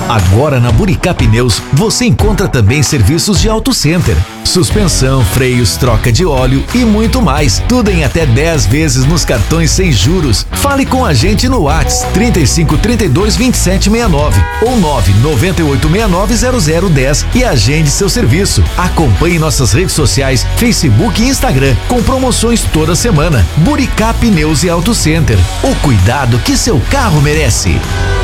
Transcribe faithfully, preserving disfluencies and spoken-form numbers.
Agora na Buricá Pneus você encontra também serviços de Auto Center, suspensão, freios, troca de óleo e muito mais. Tudo em até dez vezes nos cartões sem juros. Fale com a gente no WhatsApp trinta e cinco, trinta e dois, vinte e sete, sessenta e nove ou nove nove oito seis nove zero zero um zero e agende seu serviço. Acompanhe nossas redes sociais, Facebook e Instagram, com promoções toda semana. Buricá Pneus e Auto Center. O cuidado que seu carro merece.